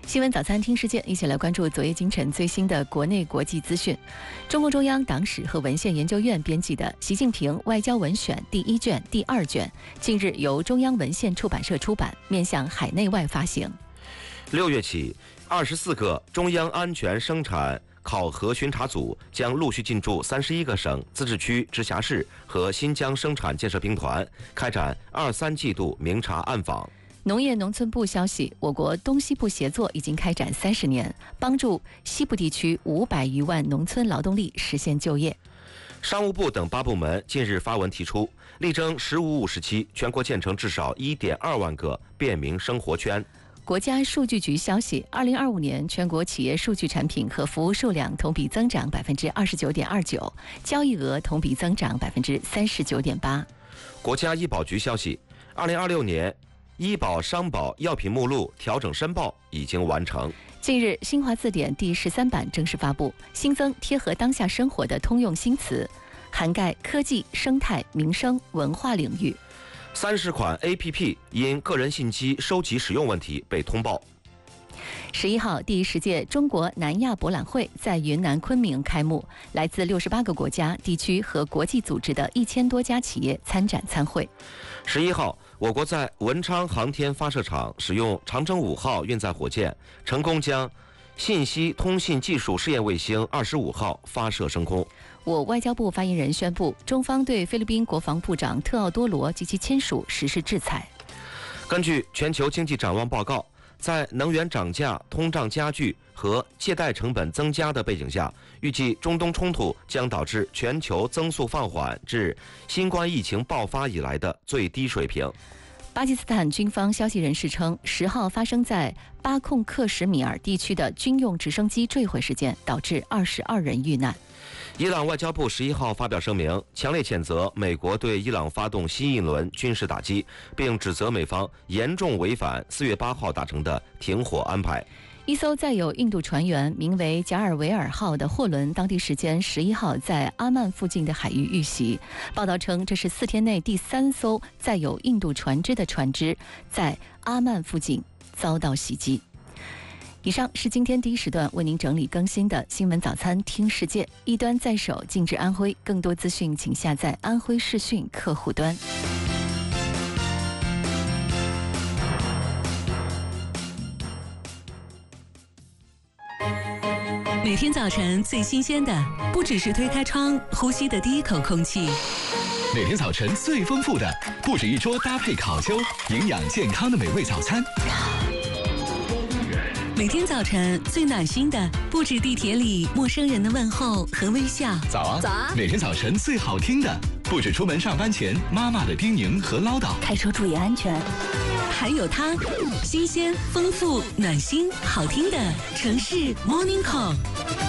新闻早餐听世界，一起来关注昨夜今晨最新的国内国际资讯。中共中央党史和文献研究院编辑的《习近平外交文选》第1卷、第2卷，近日由中央文献出版社出版，面向海内外发行。 6月起，24个中央安全生产考核巡查组将陆续进驻31个省、自治区、直辖市和新疆生产建设兵团，开展2、3季度明察暗访。 农业农村部消息，我国东西部协作已经开展30年，帮助西部地区500余万农村劳动力实现就业。 商务部等8部门近日发文提出，力争“15+5”时期全国建成至少1.2万个便民生活圈。 国家数据局消息，2025年全国企业数据产品和服务数量同比增长29.29%，交易额同比增长39.8%。 国家医保局消息，2026年医保商保药品目录调整申报已经完成。 近日，新华字典第13版正式发布，新增贴合当下生活的通用新词，涵盖科技、生态、民生、文化领域。 30款 APP 因个人信息收集使用问题被通报。 11号，第10届中国南亚博览会在云南昆明开幕，来自68个国家、地区和国际组织的1000多家企业参展参会。 11号，我国在文昌航天发射场使用长征5号运载火箭，成功将信息通信技术试验卫星25号发射升空。 我外交部发言人宣布，中方对菲律宾国防部长特奥多罗及其亲属实施制裁。 根据全球经济展望报告，在能源涨价、通胀加剧和借贷成本增加的背景下，预计中东冲突将导致全球增速放缓至新冠疫情爆发以来的最低水平。 巴基斯坦军方消息人士称，10号发生在巴控克什米尔地区的军用直升机坠毁事件，导致22人遇难。 伊朗外交部11号发表声明，强烈谴责美国对伊朗发动新一轮军事打击，并指责美方严重违反4月8号达成的停火安排。 一艘载有印度船员名为贾尔维尔号的货轮，当地时间11号在阿曼附近的海域遇袭。报道称，这是4天内第3艘载有印度船只的船只在阿曼附近遭到袭击。以上是今天第一时段为您整理更新的新闻早餐听世界，一端在手，静至安徽。更多资讯请下载安徽视讯客户端。 每天早晨最新鲜的，不只是推开窗呼吸的第一口空气。 每天早晨最丰富的，不止一桌搭配烤秋、营养健康的美味早餐。 每天早晨最暖心的，不止地铁里陌生人的问候和微笑。 早啊， 早啊！ 每天早晨最好听的，不止出门上班前妈妈的叮咛和唠叨。 开车注意安全。还有它，新鲜、丰富、暖心、好听的城市 Morning Call。